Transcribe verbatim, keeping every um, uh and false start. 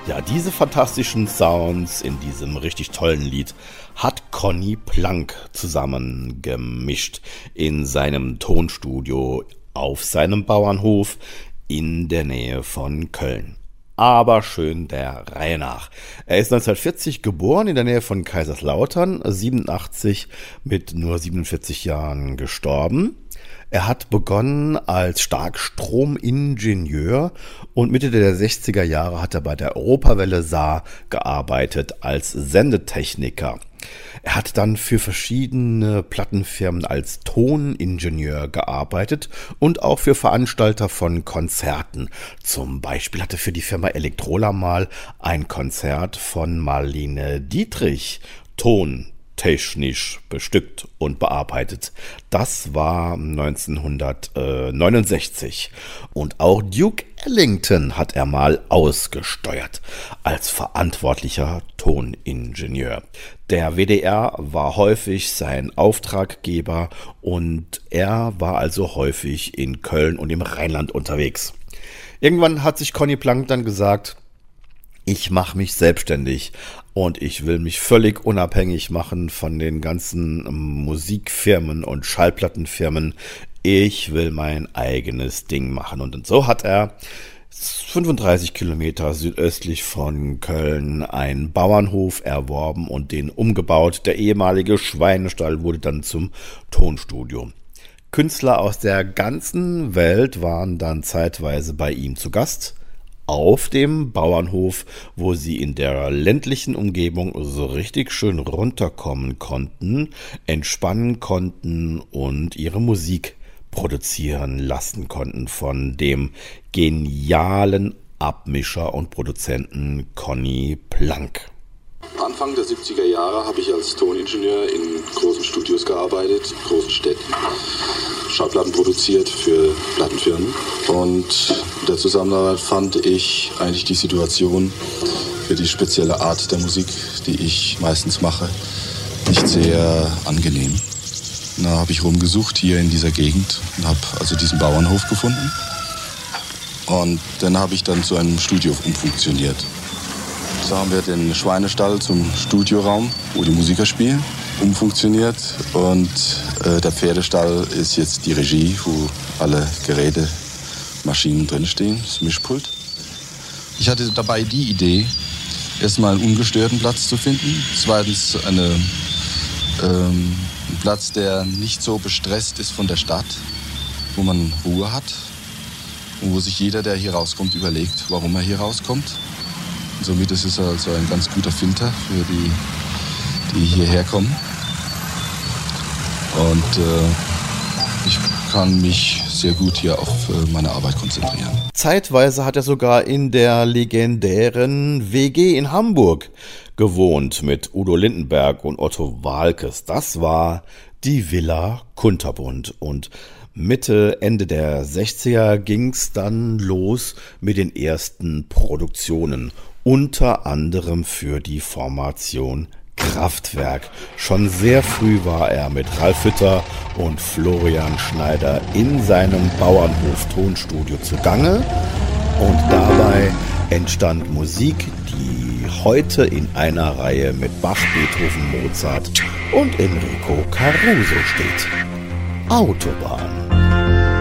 Ja, diese fantastischen Sounds in diesem richtig tollen Lied hat Conny Plank zusammengemischt in seinem Tonstudio auf seinem Bauernhof in der Nähe von Köln. Aber schön der Reihe nach. Er ist neunzehnhundertvierzig geboren in der Nähe von Kaiserslautern, siebenundachtzig mit nur siebenundvierzig Jahren gestorben. Er hat begonnen als Starkstromingenieur und Mitte der sechziger Jahre hat er bei der Europawelle Saar gearbeitet als Sendetechniker. Er hat dann für verschiedene Plattenfirmen als Toningenieur gearbeitet und auch für Veranstalter von Konzerten. Zum Beispiel hatte für die Firma Elektrola mal ein Konzert von Marlene Dietrich Ton technisch bestückt und bearbeitet. Das war neunzehnhundertneunundsechzig. Und auch Duke Ellington hat er mal ausgesteuert als verantwortlicher Toningenieur. Der W D R war häufig sein Auftraggeber und er war also häufig in Köln und im Rheinland unterwegs. Irgendwann hat sich Conny Plank dann gesagt, ich mache mich selbstständig und ich will mich völlig unabhängig machen von den ganzen Musikfirmen und Schallplattenfirmen. Ich will mein eigenes Ding machen. Und so hat er fünfunddreißig Kilometer südöstlich von Köln einen Bauernhof erworben und den umgebaut. Der ehemalige Schweinestall wurde dann zum Tonstudio. Künstler aus der ganzen Welt waren dann zeitweise bei ihm zu Gast auf dem Bauernhof, wo sie in der ländlichen Umgebung so richtig schön runterkommen konnten, entspannen konnten und ihre Musik produzieren lassen konnten von dem genialen Abmischer und Produzenten Conny Plank. Anfang der siebziger Jahre habe ich als Toningenieur in großen Studios gearbeitet, in großen Städten, Schallplatten produziert für Plattenfirmen. Und in der Zusammenarbeit fand ich eigentlich die Situation für die spezielle Art der Musik, die ich meistens mache, nicht sehr angenehm. Da habe ich rumgesucht hier in dieser Gegend und habe also diesen Bauernhof gefunden. Und dann habe ich dann zu einem Studio umfunktioniert. So haben wir den Schweinestall zum Studioraum, wo die Musiker spielen, umfunktioniert. Und äh, der Pferdestall ist jetzt die Regie, wo alle Geräte, Maschinen drinstehen, das Mischpult. Ich hatte dabei die Idee, erstmal einen ungestörten Platz zu finden. Zweitens eine, ähm, einen Platz, der nicht so bestresst ist von der Stadt, wo man Ruhe hat. Und wo sich jeder, der hier rauskommt, überlegt, warum er hier rauskommt. Und somit ist es also ein ganz guter Filter für die, die hierher kommen. Und äh, ich kann mich sehr gut hier auf äh, meine Arbeit konzentrieren. Zeitweise hat er sogar in der legendären W G in Hamburg gewohnt mit Udo Lindenberg und Otto Waalkes. Das war die Villa Kunterbund. Und Mitte, Ende der sechziger ging's dann los mit den ersten Produktionen. Unter anderem für die Formation Kraftwerk. Schon sehr früh war er mit Ralf Hütter und Florian Schneider in seinem Bauernhof-Tonstudio zugange. Und dabei entstand Musik, die heute in einer Reihe mit Bach, Beethoven, Mozart und Enrico Caruso steht. Autobahn.